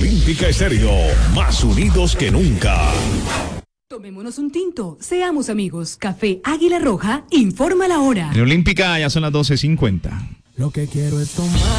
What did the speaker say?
Olímpica Estéreo, más unidos que nunca. Tomémonos un tinto, seamos amigos. Café Águila Roja, informa la hora. En Olímpica ya son las 12:50. Lo que quiero es tomar.